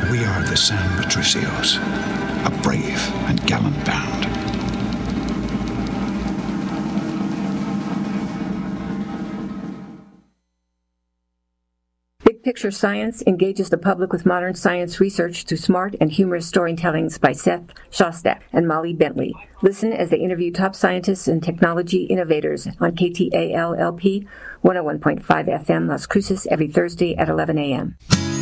We are the San Patricios, a brave and gallant band. Big Picture Science engages the public with modern science research through smart and humorous storytellings by Seth Shostak and Molly Bentley. Listen as they interview top scientists and technology innovators on KTAL-LP 101.5 FM Las Cruces every Thursday at 11 a.m.